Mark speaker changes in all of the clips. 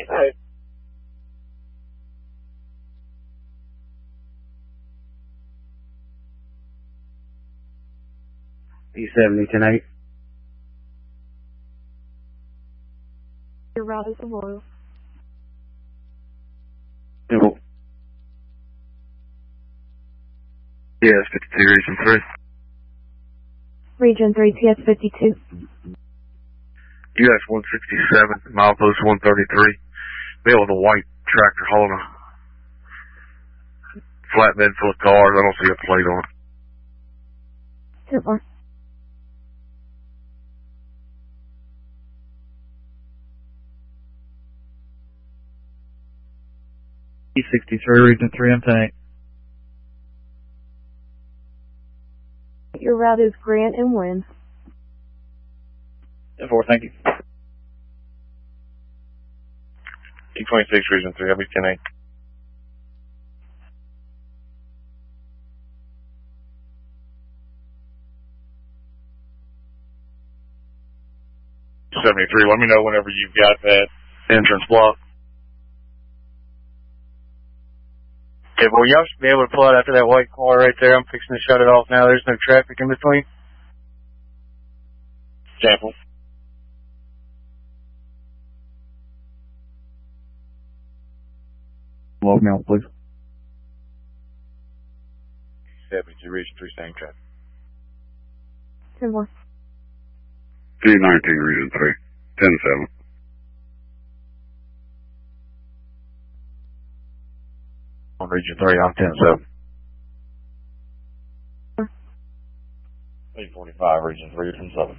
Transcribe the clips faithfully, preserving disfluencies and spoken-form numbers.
Speaker 1: Hey.
Speaker 2: E seventy, ten eight.
Speaker 3: Your route is Aurora.
Speaker 2: Simple. Yes, fifty-two, region three.
Speaker 3: Region three, T S fifty-two.
Speaker 2: U S one sixty-seven, milepost one thirty-three. Bill with a white tractor hauling a flatbed full of cars. I don't see a plate on it.
Speaker 3: ten four.
Speaker 4: E sixty-three, region three, I'm ten eight.
Speaker 3: Your route is Grant and Wynn.
Speaker 4: ten four, thank you.
Speaker 1: T twenty-six, region three, I'll be ten eight. seventy-three, let me know whenever you've got that entrance block. Okay, well, y'all should be able to pull out after that white car right there. I'm fixing to shut it off now. There's no traffic in between. Sample.
Speaker 4: Log me out, please.
Speaker 1: seventy-two, region three, same traffic.
Speaker 3: ten four.
Speaker 2: T nineteen, region three, ten seven.
Speaker 1: On region three, I'm ten seven. eight forty-five, region three, ten seven.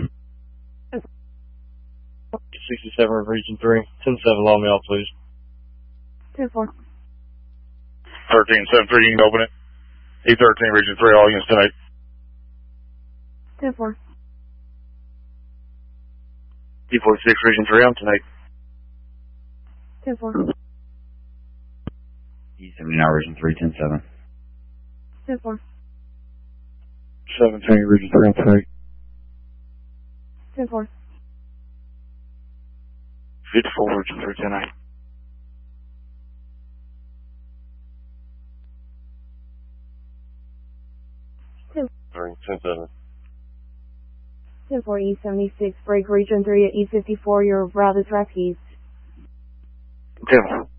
Speaker 1: sixty-seven, region three, ten seven, log me off, please.
Speaker 3: ten four.
Speaker 1: thirteen seven three, you can open it. E thirteen, region three, all units ten eight.
Speaker 3: ten four.
Speaker 1: E forty-six, region three, I'm ten eight.
Speaker 3: ten four.
Speaker 4: E seventy-nine, region three, ten seven.
Speaker 3: ten four.
Speaker 1: seventeen, region three, I'm ten eight.
Speaker 3: ten four.
Speaker 1: fifty-four, region three, ten eight. Three, ten seven.
Speaker 3: ten four, E seventy-six, break region three at E fifty-four, your route is Rapids.
Speaker 1: ten.